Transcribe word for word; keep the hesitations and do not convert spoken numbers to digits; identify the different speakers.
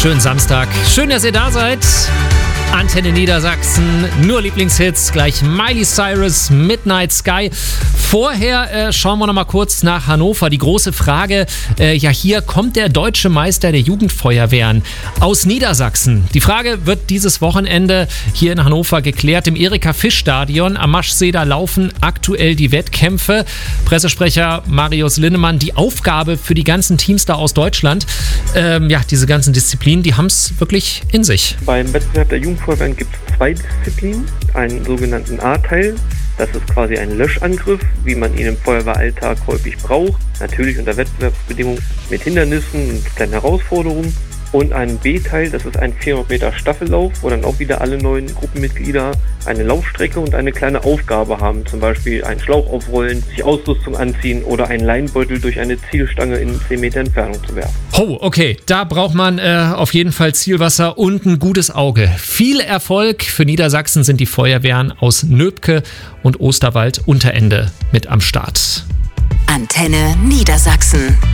Speaker 1: Schönen Samstag. Schön, dass ihr da seid. Antenne Niedersachsen, nur Lieblingshits, gleich Miley Cyrus, Midnight Sky. Vorher äh, schauen wir noch mal kurz nach Hannover. Die große Frage, äh, ja hier kommt der deutsche Meister der Jugendfeuerwehren aus Niedersachsen. Die Frage wird dieses Wochenende hier in Hannover geklärt. Im Erika-Fisch-Stadion am Maschsee, da laufen aktuell die Wettkämpfe. Pressesprecher Marius Linnemann, die Aufgabe für die ganzen Teams da aus Deutschland, ähm, ja, diese ganzen Disziplinen, die haben es wirklich in sich.
Speaker 2: Beim Wettbewerb der Jugendfeuerwehren gibt es zwei Disziplinen, einen sogenannten A-Teil. Das ist quasi ein Löschangriff, wie man ihn im Feuerwehralltag häufig braucht. Natürlich unter Wettbewerbsbedingungen mit Hindernissen und kleinen Herausforderungen. Und einen B-Teil, das ist ein vierhundert Meter Staffellauf, wo dann auch wieder alle neuen Gruppenmitglieder eine Laufstrecke und eine kleine Aufgabe haben. Zum Beispiel einen Schlauch aufrollen, sich Ausrüstung anziehen oder einen Leinbeutel durch eine Zielstange in zehn Meter Entfernung zu werfen.
Speaker 1: Oh, okay. Da braucht man äh, auf jeden Fall Zielwasser und ein gutes Auge. Viel Erfolg für Niedersachsen sind die Feuerwehren aus Nöbke und Osterwald-Unterende mit am Start.
Speaker 3: Antenne Niedersachsen.